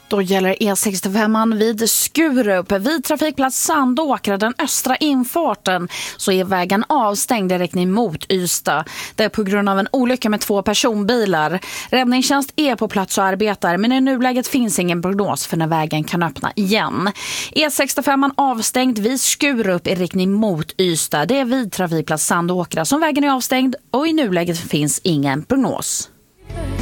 Då gäller E65 vid Skurup. Vid trafikplats Sandåkra, den östra infarten, så är vägen avstängd i riktning mot Ystad. Det är på grund av en olycka med 2 personbilar. Räddningstjänst är på plats och arbetar, men i nuläget finns ingen prognos för när vägen kan öppna igen. E65 avstängd vid Skurup i riktning mot Ystad. Det är vid trafikplats Sandåkra som vägen är avstängd och i nuläget finns ingen prognos.